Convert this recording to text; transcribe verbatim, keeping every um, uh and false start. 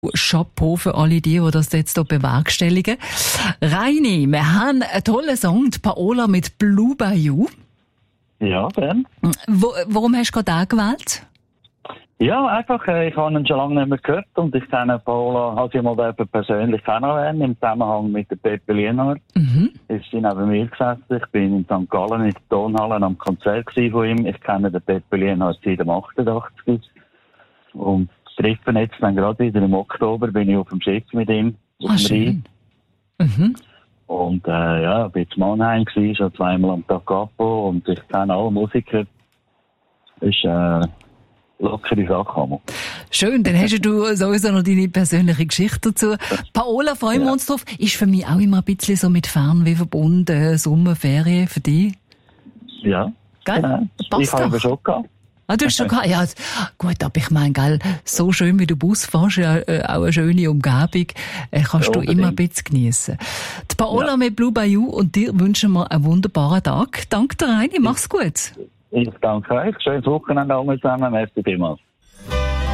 Chapeau für alle die, die das jetzt hier bewerkstelligen. Reini, wir haben einen tollen Song, die Paola mit Blue Bayou. Ja, gern. Wo, warum hast du gerade den gewählt? Ja, einfach, äh, ich habe ihn schon lange nicht mehr gehört und ich kenne Paola, habe sie mal persönlich kennengelernt im Zusammenhang mit der Pepe Lienhardt. Mhm. Ist sie neben mir gesessen. Ich bin in Sankt Gallen in der Tonhalle am Konzert von ihm. Ich kenne den Pepe Lienhardt seit dem achtundachtzig. Und treffen jetzt dann gerade wieder im Oktober, bin ich auf dem Schiff mit ihm. Ah, schön. Mhm. Und äh, ja, ich war in Mannheim, gewesen, schon zweimal am Tag Capo und ich kenne alle Musiker. Ist äh, lockere Sache. Schön, dann hast du sowieso noch deine persönliche Geschichte dazu. Paola, freuen wir ja. uns drauf. Ist für mich auch immer ein bisschen so mit Fernweh verbunden, Sommerferien für dich. Ja, Gell? Genau. Passt Ich habe doch. schon gehabt. Ah, du hast schon gehabt. Ja, gut, aber ich meine, gell, so schön wie du Bus fährst, ja, äh, auch eine schöne Umgebung, äh, kannst Ja, du immer ein unbedingt. bisschen geniessen. Die Paola Ja. mit Blue Bayou und dir wünschen wir einen wunderbaren Tag. Danke dir, Reini, mach's gut. Ich danke euch. Schönes Wochenende alle zusammen. Merci vielmals.